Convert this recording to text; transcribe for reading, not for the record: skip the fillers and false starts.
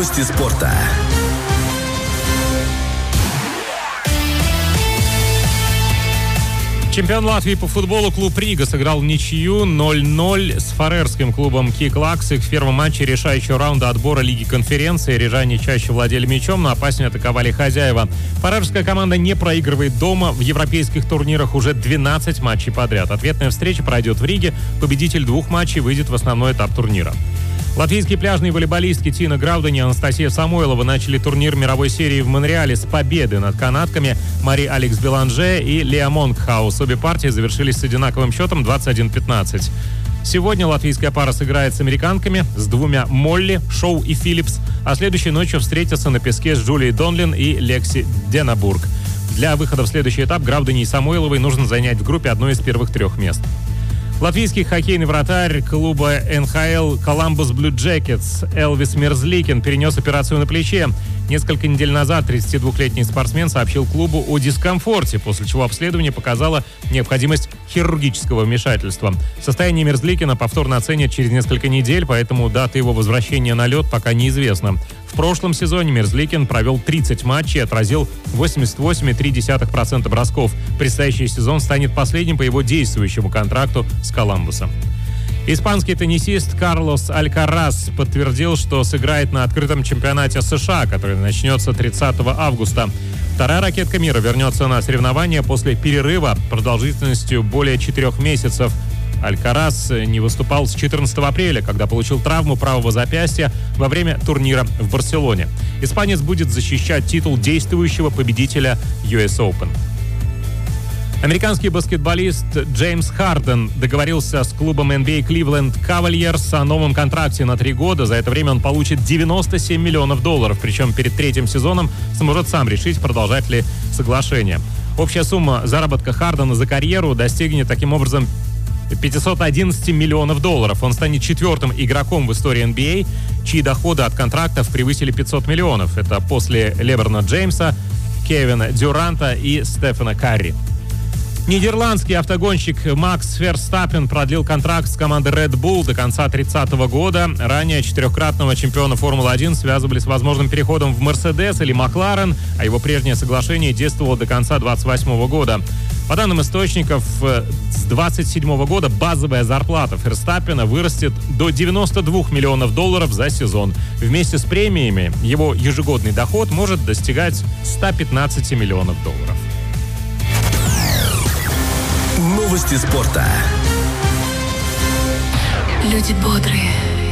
Новости спорта. Чемпион Латвии по футболу клуб Рига сыграл в ничью 0-0 с фарерским клубом Кик Лаксик в первом матче решающего раунда отбора Лиги конференции. Рижане чаще владели мячом, но опаснее атаковали хозяева. Фарерская команда не проигрывает дома в европейских турнирах уже 12 матчей подряд. Ответная встреча пройдет в Риге. Победитель 2 матчей выйдет в основной этап турнира. Латвийские пляжные волейболистки Тина Граудани и Анастасия Самойлова начали турнир мировой серии в Монреале с победы над канадками Мари Алекс Беланже и Леа Монкхаус. Обе партии завершились с одинаковым счетом 21-15. Сегодня латвийская пара сыграет с американками, с 2 Молли, Шоу и Филлипс, а следующей ночью встретятся на песке с Джулией Донлин и Лекси Денабург. Для выхода в следующий этап Граудани и Самойловой нужно занять в группе одно из первых 3 мест. Латвийский хоккейный вратарь клуба НХЛ Columbus Blue Jackets Элвис Мерзликин перенес операцию на плече. Несколько недель назад 32-летний спортсмен сообщил клубу о дискомфорте, после чего обследование показало необходимость хирургического вмешательства. Состояние Мерзликина повторно оценят через несколько недель, поэтому дата его возвращения на лед пока неизвестна. В прошлом сезоне Мерзликин провел 30 матчей и отразил 88,3% бросков. Предстоящий сезон станет последним по его действующему контракту с Коламбусом. Испанский теннисист Карлос Алькарас подтвердил, что сыграет на открытом чемпионате США, который начнется 30 августа. Вторая ракетка мира вернется на соревнования после перерыва продолжительностью более 4 месяцев. Алькарас не выступал с 14 апреля, когда получил травму правого запястья во время турнира в Барселоне. Испанец будет защищать титул действующего победителя US Open. Американский баскетболист Джеймс Харден договорился с клубом NBA Cleveland Cavaliers о новом контракте на 3 года. За это время он получит $97 миллионов. Причем перед 3-м сезоном сможет сам решить, продолжать ли соглашение. Общая сумма заработка Хардена за карьеру достигнет таким образом $511 миллионов. Он станет 4-м игроком в истории NBA, чьи доходы от контрактов превысили 500 миллионов. Это после Леброна Джеймса, Кевина Дюранта и Стефана Карри. Нидерландский автогонщик Макс Ферстаппен продлил контракт с командой Red Bull до конца 30 года. Ранее 4-кратного чемпиона Формулы-1 связывали с возможным переходом в Мерседес или Макларен, а его прежнее соглашение действовало до конца 28 года. По данным источников, с 27 года базовая зарплата Ферстаппена вырастет до $92 миллионов за сезон. Вместе с премиями его ежегодный доход может достигать $115 миллионов. Новости спорта. Люди бодрые,